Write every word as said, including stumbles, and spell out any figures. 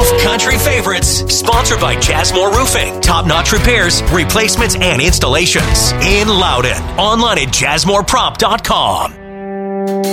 country favorites. Sponsored by Jasmore Roofing. Top-notch repairs, replacements, and installations. In Loudon. Online at jasmore prop dot com.